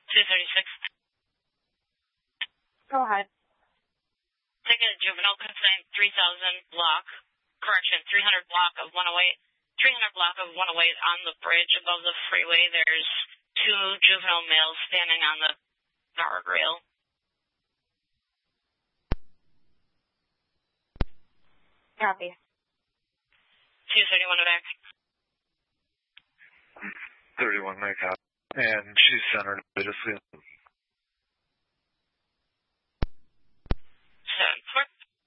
236. Go ahead. Ticket juvenile consigned 3000 block. Correction, 300 block of 108. 300 block of 108 on the bridge above the freeway. There's two juvenile males standing on the guardrail. Copy. 231 back. 31 make out. And she's centered immediately. 7-4.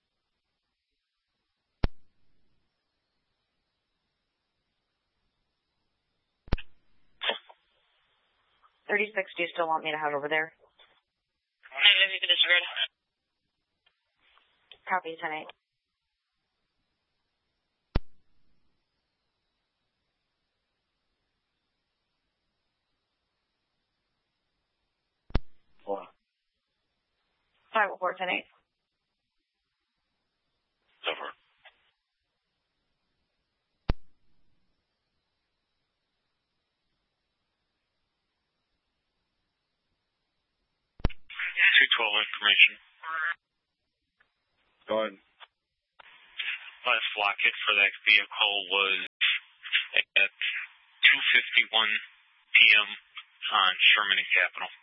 Do you still want me to head over there? Negative, you can disregard. Copy, 10-8. What? 504, 10-8. Over. Information. Go ahead. Last block hit for that vehicle was at 2:51 p.m. on Sherman and Capitol.